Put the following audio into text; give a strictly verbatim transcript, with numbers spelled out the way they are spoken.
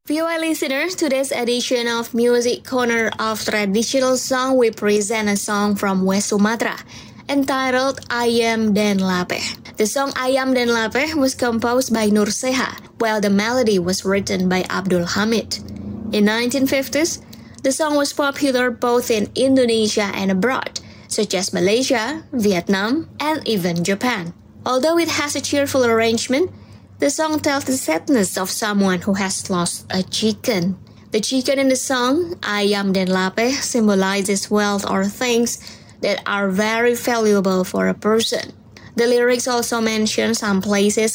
V O A listeners, today's edition of Music Corner of Traditional Song, we present a song from West Sumatra entitled Ayam dan Lapeh. The song Ayam dan Lapeh was composed by Nur Seha, while the melody was written by Abdul Hamid. In nineteen fifties, the song was popular both in Indonesia and abroad, such as Malaysia, Vietnam, and even Japan. Although it has a cheerful arrangement, the song tells the sadness of someone who has lost a chicken. The chicken in the song, Ayam dan Lapeh, symbolizes wealth or things that are very valuable for a person. The lyrics also mention some places